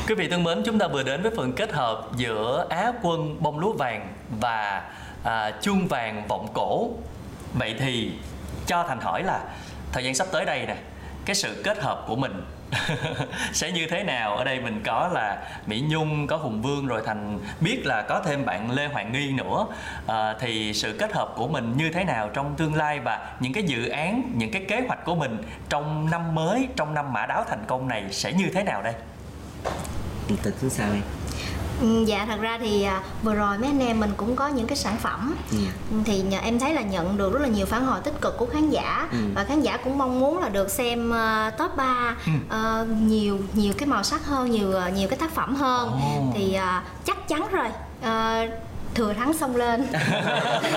Quý vị thân mến, chúng ta vừa đến với phần kết hợp giữa Á quân bông lúa vàng và chuông vàng vọng cổ. Vậy thì cho Thành hỏi là thời gian sắp tới đây nè, cái sự kết hợp của mình sẽ như thế nào? Ở đây mình có là Mỹ Nhung, có Hùng Vương, rồi Thành biết là có thêm bạn Lê Hoàng Nghi nữa. Thì sự kết hợp của mình như thế nào trong tương lai, và những cái dự án, những cái kế hoạch của mình trong năm mới, trong năm Mã Đáo thành công này sẽ như thế nào đây? Tình tính sao em? Dạ, thật ra thì vừa rồi mấy anh em mình cũng có những cái sản phẩm thì em thấy là nhận được rất là nhiều phản hồi tích cực của khán giả, và khán giả cũng mong muốn là được xem top 3 nhiều cái màu sắc hơn, nhiều cái tác phẩm hơn. Thì chắc chắn rồi, thừa thắng xông lên.